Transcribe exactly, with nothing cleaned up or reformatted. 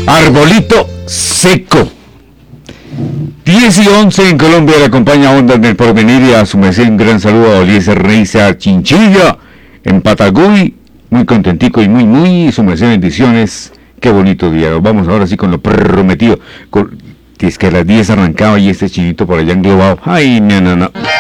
Arbolito seco. diez y once en Colombia, le acompaña Ondas del Porvenir y a su merced un gran saludo a Eliezer Reiza Chinchilla en Pataguy, muy contentico y muy, muy, su merced, bendiciones, qué bonito día. Vamos ahora sí con lo prometido, con, que es que a las diez arrancaba y este chinito por allá englobado, ay, no, no, no.